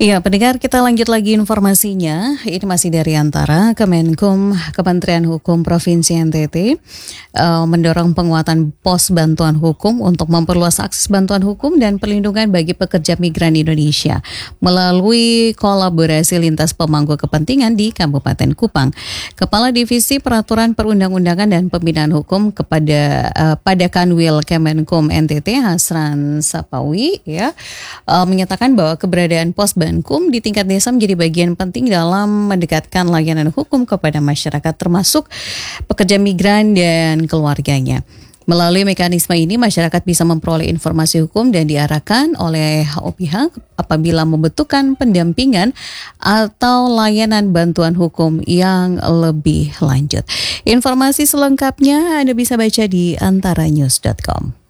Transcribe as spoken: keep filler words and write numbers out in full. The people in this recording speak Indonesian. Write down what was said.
Iya, pendengar, kita lanjut lagi informasinya. Ini masih dari Antara. Kemenkum, Kementerian Hukum Provinsi N T T uh, mendorong penguatan pos bantuan hukum untuk memperluas akses bantuan hukum dan perlindungan bagi pekerja migran Indonesia melalui kolaborasi lintas pemangku kepentingan di Kabupaten Kupang. Kepala Divisi Peraturan Perundang-undangan dan Pembinaan Hukum kepada uh, pada Kanwil Kemenkum N T T Hasran Sapawi ya uh, menyatakan bahwa keberadaan pos Bankum di tingkat desa menjadi bagian penting dalam mendekatkan layanan hukum kepada masyarakat termasuk pekerja migran dan keluarganya. Melalui mekanisme ini masyarakat bisa memperoleh informasi hukum dan diarahkan oleh pihak apabila membutuhkan pendampingan atau layanan bantuan hukum yang lebih lanjut. Informasi selengkapnya Anda bisa baca di antara news dot com.